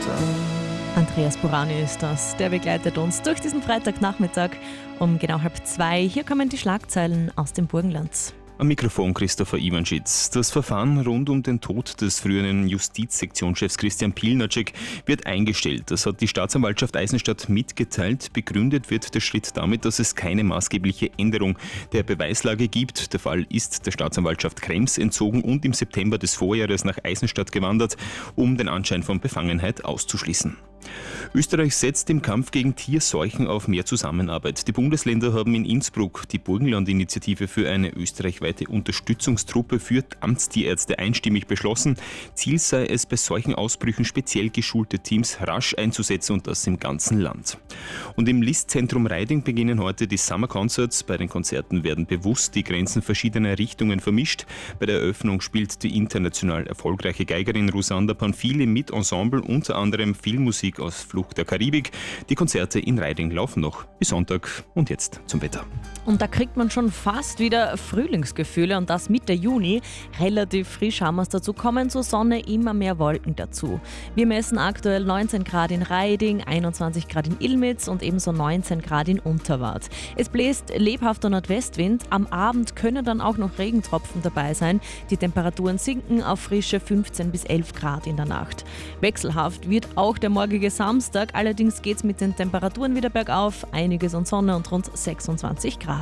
Andreas Burani ist das. Der begleitet uns durch diesen Freitagnachmittag um genau 1:30. Hier kommen die Schlagzeilen aus dem Burgenland. Am Mikrofon Christopher Iwanschitz. Das Verfahren rund um den Tod des früheren Justizsektionschefs Christian Pilnacek wird eingestellt. Das hat die Staatsanwaltschaft Eisenstadt mitgeteilt. Begründet wird der Schritt damit, dass es keine maßgebliche Änderung der Beweislage gibt. Der Fall ist der Staatsanwaltschaft Krems entzogen und im September des Vorjahres nach Eisenstadt gewandert, um den Anschein von Befangenheit auszuschließen. Österreich setzt im Kampf gegen Tierseuchen auf mehr Zusammenarbeit. Die Bundesländer haben in Innsbruck die Burgenland-Initiative für eine österreichweite Unterstützungstruppe für Amtstierärzte einstimmig beschlossen. Ziel sei es, bei solchen Ausbrüchen speziell geschulte Teams rasch einzusetzen und das im ganzen Land. Und im Listzentrum Reiding beginnen heute die Summer Concerts. Bei den Konzerten werden bewusst die Grenzen verschiedener Richtungen vermischt. Bei der Eröffnung spielt die international erfolgreiche Geigerin Rusanda Panfili mit Ensemble, unter anderem Filmmusik aus Flucht der Karibik. Die Konzerte in Reiding laufen noch bis Sonntag. Und jetzt zum Wetter. Und da kriegt man schon fast wieder Frühlingsgefühle und das Mitte Juni. Relativ frisch haben wir es dazu. Kommen zur Sonne immer mehr Wolken dazu. Wir messen aktuell 19 Grad in Reiding, 21 Grad in Ilmitz und ebenso 19 Grad in Unterwart. Es bläst lebhafter Nordwestwind. Am Abend können dann auch noch Regentropfen dabei sein. Die Temperaturen sinken auf frische 15 bis 11 Grad in der Nacht. Wechselhaft wird auch der morgige Samstag. Allerdings geht es mit den Temperaturen wieder bergauf. Einiges an Sonne und rund 26 Grad.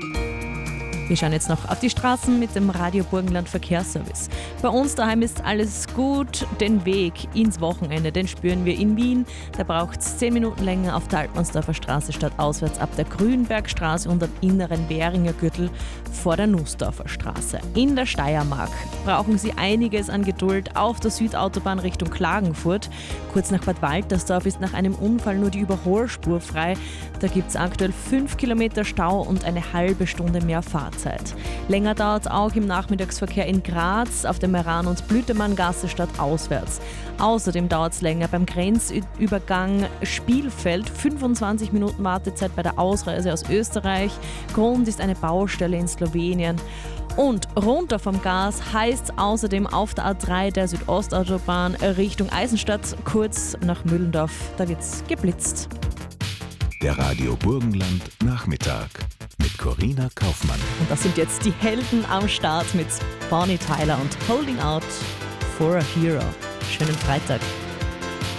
Wir schauen jetzt noch auf die Straßen mit dem Radio Burgenland Verkehrsservice. Bei uns daheim ist alles gut. Den Weg ins Wochenende, den spüren wir in Wien. Da braucht es 10 Minuten länger auf der Altmannsdorfer Straße statt auswärts ab der Grünbergstraße und am inneren Währinger Gürtel vor der Nussdorfer Straße. In der Steiermark brauchen Sie einiges an Geduld auf der Südautobahn Richtung Klagenfurt. Kurz nach Bad Waltersdorf ist nach einem Unfall nur die Überholspur frei. Da gibt es aktuell 5 Kilometer Stau und eine halbe Stunde mehr Fahrzeit. Länger dauert es auch im Nachmittagsverkehr in Graz auf der Meran- und Blütemanngasse statt auswärts. Außerdem dauert es länger beim Grenzübergang Spielfeld, 25 Minuten Wartezeit bei der Ausreise aus Österreich. Grund ist eine Baustelle in Slowenien. Und runter vom Gas heißt es außerdem auf der A3 der Südostautobahn Richtung Eisenstadt, kurz nach Müllendorf. Da wird's geblitzt. Der Radio Burgenland Nachmittag mit Corinna Kaufmann. Und das sind jetzt die Helden am Start mit Bonnie Tyler und Holding Out for a Hero. Schönen Freitag.